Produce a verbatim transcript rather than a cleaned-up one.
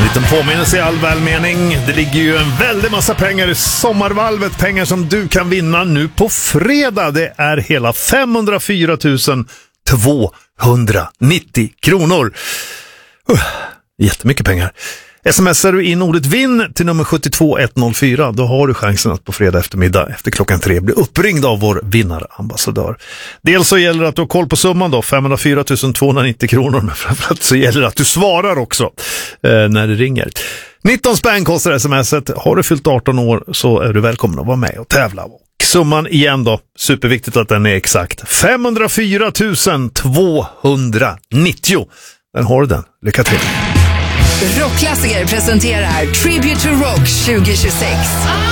En liten påminnelse i all välmening. Det ligger ju en väldig massa pengar i sommarvalvet. Pengar som du kan vinna nu på fredag. Det är hela femhundrafyra tusen tvåhundranittio kronor. Uh, jättemycket pengar. Smsar du in ordet vinn till nummer sju två ett noll fyra, då har du chansen att på fredag eftermiddag efter klockan tre bli uppringd av vår vinnarambassadör. Dels så gäller det att du har koll på summan då, femhundrafyra tusen tvåhundranittio kronor, men framförallt så gäller det att du svarar också eh, när det ringer. nitton spänn kostar smset. Har du fyllt arton år så är du välkommen att vara med och tävla. Och summan igen då, superviktigt att den är exakt, femhundrafyra tusen tvåhundranittio. Den har du den. Lycka till! Rockklassiker presenterar Tribute to Rock tjugo tjugosex.